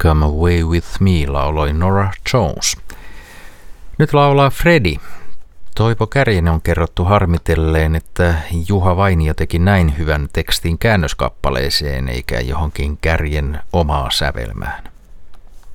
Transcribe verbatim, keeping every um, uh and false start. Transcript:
Come Away With Me lauloi Norah Jones. Nyt laulaa Freddie. Toivo Kärjinen on kerrottu harmitelleen, että Juha Vainio teki näin hyvän tekstin käännöskappaleeseen eikä johonkin Kärjen omaa sävelmään.